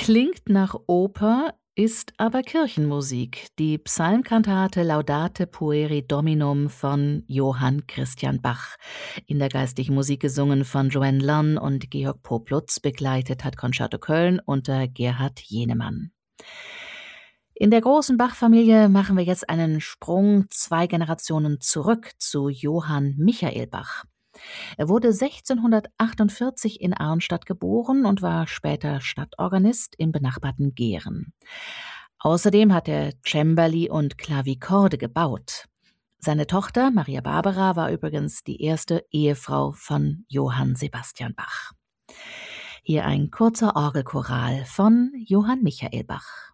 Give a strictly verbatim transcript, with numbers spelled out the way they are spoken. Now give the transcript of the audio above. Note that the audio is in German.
Klingt nach Oper, ist aber Kirchenmusik, die Psalmkantate Laudate pueri Dominum von Johann Christian Bach, in der Geistlichen Musik gesungen von Joanne Lunn und Georg Poplutz, begleitet hat Concerto Köln unter Gerhard Jenemann. In der großen Bach-Familie machen wir jetzt einen Sprung zwei Generationen zurück zu Johann Michael Bach. Er wurde sechzehnhundertachtundvierzig in Arnstadt geboren und war später Stadtorganist im benachbarten Gehren. Außerdem hat er Cembali und Klavikorde gebaut. Seine Tochter Maria Barbara war übrigens die erste Ehefrau von Johann Sebastian Bach. Hier ein kurzer Orgelchoral von Johann Michael Bach.